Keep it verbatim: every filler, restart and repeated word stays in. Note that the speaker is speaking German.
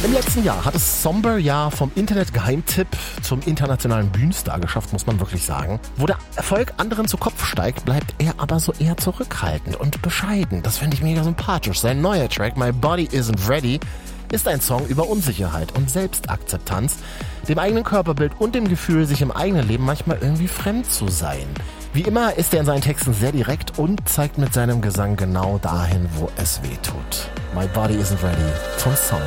Im letzten Jahr hat es Somber ja vom Internet-Geheimtipp zum internationalen Bühnenstar geschafft, muss man wirklich sagen. Wo der Erfolg anderen zu Kopf steigt, bleibt er aber so eher zurückhaltend und bescheiden. Das finde ich mega sympathisch. Sein neuer Track, My Body Isn't Ready, ist ein Song über Unsicherheit und Selbstakzeptanz, dem eigenen Körperbild und dem Gefühl, sich im eigenen Leben manchmal irgendwie fremd zu sein. Wie immer ist er in seinen Texten sehr direkt und zeigt mit seinem Gesang genau dahin, wo es weh tut. My Body Isn't Ready von Somber.